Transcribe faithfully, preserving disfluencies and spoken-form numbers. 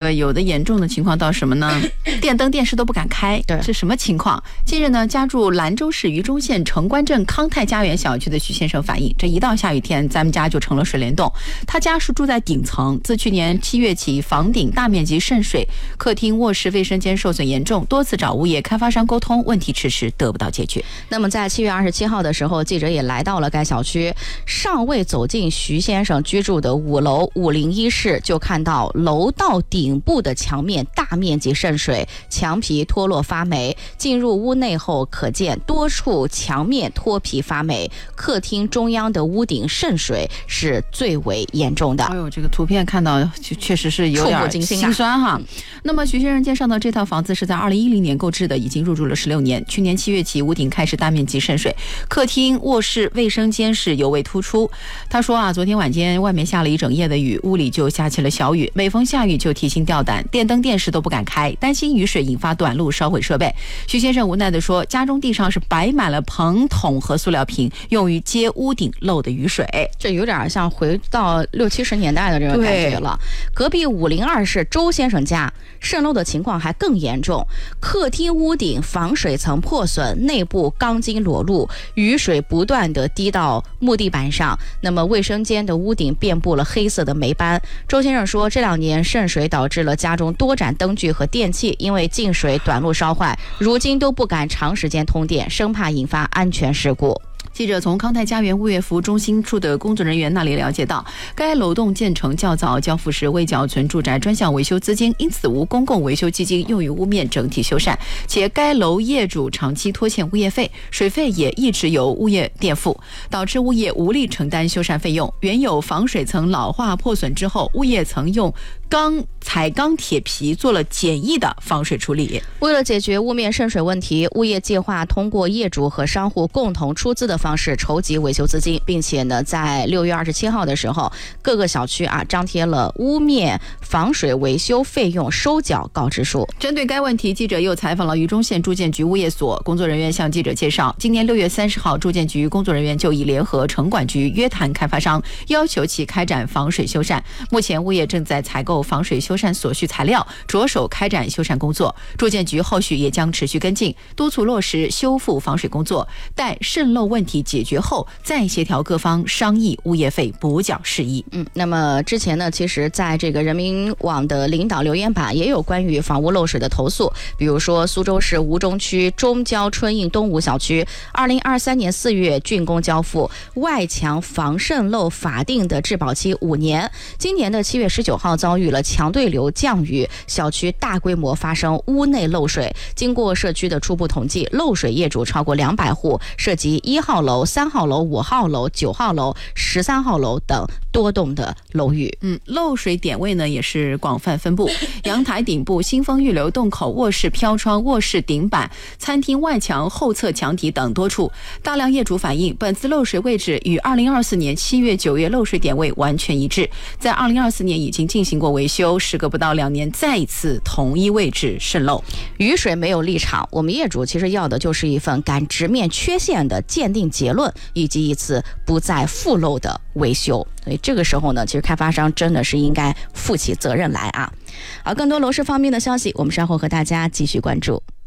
个有的严重的情况到什么呢？电灯电视都不敢开， 对， 是什么情况？近日呢，家住兰州市榆中县城关镇康泰家园小区的徐先生反映，这一到下雨天，咱们家就成了水帘洞。他家是住在顶层，自去年七月起，房顶大面积渗水，客厅、卧室、卫生间受损严重，多次找物业开发商沟通，问题迟迟得不到解决。 那么在七月二十七号的时候，记者也来到了该小区，尚未走进徐先生居住的五楼五零一室，就看到楼道顶部的墙面大面积渗水，墙皮脱落发霉。进入屋内后，可见多处墙面脱皮发霉，客厅中央的屋顶渗水是最为严重的。 哎呦，这个图片看到确实是有点心酸哈。那么徐先生介绍的这套房子是在二零一零年购置的，已经入住了十六年。去年七月起，屋顶开始大面积渗水，客厅、卧室、卫生间是尤为突出。他说啊，昨天晚间外面下了一整夜的雨，屋里就下起了小雨，每逢下雨就提心吊胆，电灯电视都不敢开，担心雨水引发短路烧毁设备。徐先生无奈地说，家中地上是摆满了盆桶和塑料瓶，用于接屋顶漏的雨水。 这有点像回到六七十年代的这个感觉了。隔壁五零二室周先生家渗漏的情况还更严重，客厅屋顶防水层破损，内部钢筋裸露，雨水不断的滴到木地板上，那么卫生间的屋顶遍布了黑色的霉斑。周先生说，这两年渗水导致了家中多盏灯具和电器因为进水短路烧坏，如今都不敢长时间通电，生怕引发安全事故。 记者从康泰家园物业服务中心处的工作人员那里了解到，该楼栋建成较早，交付时未缴存住宅专项维修资金，因此无公共维修基金用于屋面整体修缮，且该楼业主长期拖欠物业费，水费也一直由物业垫付，导致物业无力承担修缮费用。原有防水层老化破损之后，物业曾用钢彩钢铁皮做了简易的防水处理。 为了解决屋面渗水问题，物业计划通过业主和商户共同出资的方式筹集维修资金，并且呢，在六月二十七号的时候，各个小区啊张贴了屋面防水维修费用收缴告知书。 针对该问题，记者又采访了榆中县住建局物业所，工作人员向记者介绍，今年六月三十号，住建局工作人员就已联合城管局约谈开发商，要求其开展防水修缮。目前物业正在采购防水修缮所需材料，着手开展修缮工作。住建局后续也将持续跟进，督促落实修复防水工作，待渗漏问题解决后，再协调各方商议物业费补缴事宜。 嗯，那么之前呢，其实在这个人民网的领导留言板也有关于房屋漏水的投诉，比如说苏州市吴中区中郊春印东吴小区，二零二三年四月竣工交付，外墙防渗漏法定的质保期五年，今年的七月十九号遭遇了强对流降雨，小区大规模发生屋内漏水。经过社区的初步统计，漏水业主超过两百户，涉及一号楼、三号楼、五号楼、九号楼、十三号楼等多栋的楼宇。 嗯，漏水点位呢也是广泛分布，阳台顶部、新风预流洞口、卧室飘窗、卧室顶板、餐厅外墙、后侧墙体等多处。大量业主反映，本次漏水位置与二零二四年七月、九月漏水点位完全一致，在二零二四年已经进行过维修，时隔不到两年再一次同一位置渗漏。 雨水没有立场，我们业主其实要的就是一份敢直面缺陷的鉴定结论，以及一次不再复漏的维修。所以这个时候呢，其实开发商真的是应该负起责任来啊。好，更多楼市方面的消息，我们稍后和大家继续关注。